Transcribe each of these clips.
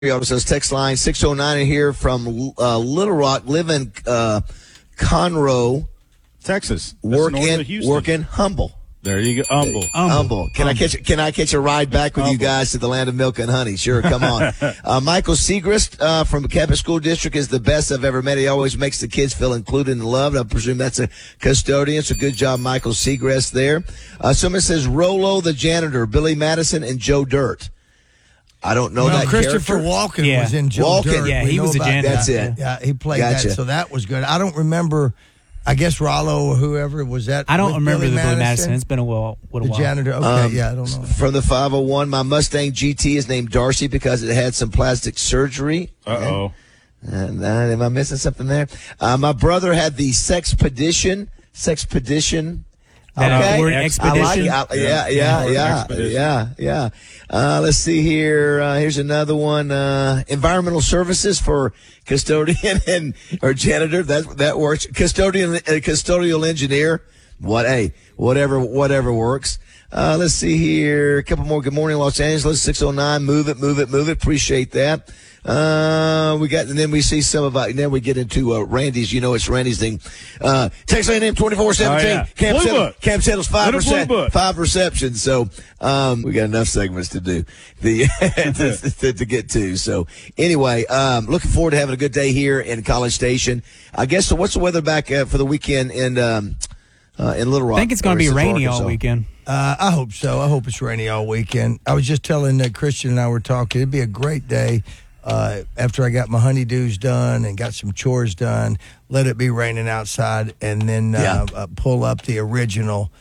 Also says text line 609 in here from Little Rock, live in Conroe, Texas. work in Humble. There you go. Humble. Can I catch a ride back with you guys to the land of milk and honey? Sure, come on. Michael Segrist from the Cabot School District is the best I've ever met. He always makes the kids feel included and loved. I presume that's a custodian. So good job, Michael Segrist there. Someone says Rolo the janitor, Billy Madison, and Joe Dirt. I don't know that Christopher character. Walken was in Joe Dirt. Yeah, he was a janitor. That's it. Yeah, he played that, so that was good. I don't remember. I guess Rollo or whoever was that. I don't remember the Billy Madison. It's been a while. The janitor. Okay, I don't know. From the 501, my Mustang GT is named Darcy because it had some plastic surgery. Uh-oh. Am I missing something there? My brother had the Sexpedition. That word expedition. I like it. Yeah. Let's see here. Here's another one. Environmental services for custodian or janitor. That works. Custodial engineer. Whatever works. Let's see here. A couple more. Good morning, Los Angeles. 609. Move it. Appreciate that. And then we see some of then we get into Randy's. You know, it's Randy's thing. Texas A&M 24/17. Camp Settles 5 receptions. So we got enough segments to do to get to. So anyway, looking forward to having a good day here in College Station. I guess. So what's the weather back for the weekend in Little Rock? I think it's going to be rainy all weekend. I hope so. I hope it's rainy all weekend. I was just telling Christian and I were talking. It'd be a great day. After I got my honeydews done and got some chores done, let it be raining outside, and then pull up the original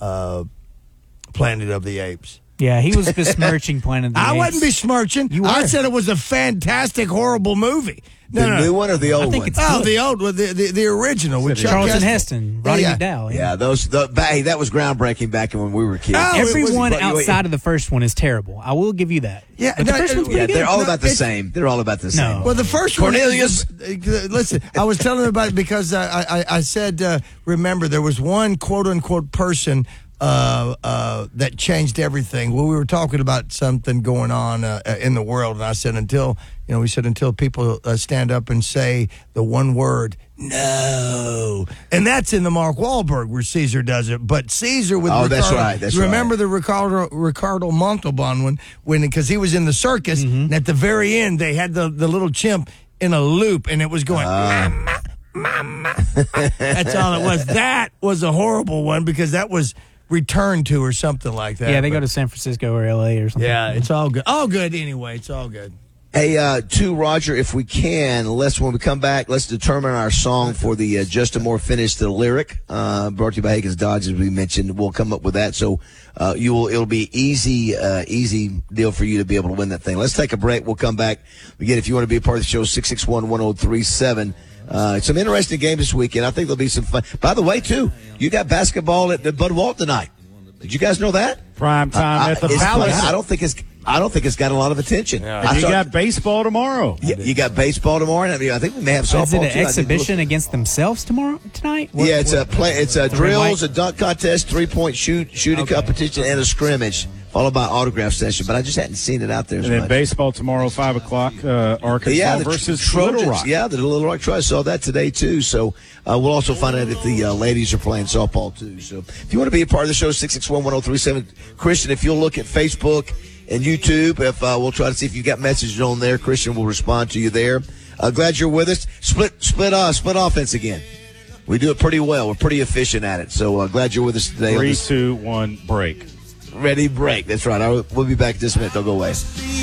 Planet of the Apes. Yeah, he was besmirching Planet of the Apes. I wasn't besmirching. You were. I said it was a fantastic, horrible movie. The new one or the old one? The old one, the original with Charlton Heston, Roddy McDowell. Yeah, that was groundbreaking back when we were kids. Everyone outside of the first one is terrible. I will give you that. Yeah, but the first one's pretty good. They're all about the same. They're all about the same. No. Well, the first Cornelius. one. Listen, I was telling them about it because I said, remember, there was one quote unquote person that changed everything. Well, we were talking about something going on in the world, and I said until people stand up and say the one word no, and that's in the Mark Wahlberg where Caesar does it. But Caesar with Ricardo, that's right. That's remember the Ricardo Montalban one because he was in the circus, and at the very end they had the little chimp in a loop, and it was going mama. That's all it was. That was a horrible one because that was Return to or something like that. Yeah, they go to San Francisco or L.A. or something. Yeah, it's all good. All good anyway. It's all good. Hey, Roger, if we can, when we come back, let's determine our song for the Justin Moore Finish the Lyric, brought to you by Hagen's Dodge, as we mentioned. We'll come up with that. So, it'll be easy deal for you to be able to win that thing. Let's take a break. We'll come back. Again, if you want to be a part of the show, 661-1037. Some interesting games this weekend. I think there'll be some fun. By the way, too, you got basketball at the Bud Walton tonight. Did you guys know that? Prime time at the Palace. I don't think it's got a lot of attention. Yeah. You got baseball tomorrow. Yeah, you got baseball tomorrow. I think we may have softball. Is it an exhibition against themselves tonight? It's a drills, a dunk contest, 3-point shooting competition, and a scrimmage, followed by autograph session. But I just hadn't seen it out there. And then baseball tomorrow, 5 o'clock. Arkansas versus Little Rock. Yeah, the Little Rock Trojans. Saw that today too. So we'll also find out if the ladies are playing softball too. So if you want to be a part of the show, 661-1037. Christian, if you'll look at Facebook and YouTube, we'll try to see if you got messages on there. Christian will respond to you there. Glad you're with us. Split offense again. We do it pretty well. We're pretty efficient at it. So glad you're with us today. 3, 2, 1, break. Ready, break. That's right. We'll be back in just a minute. Don't go away.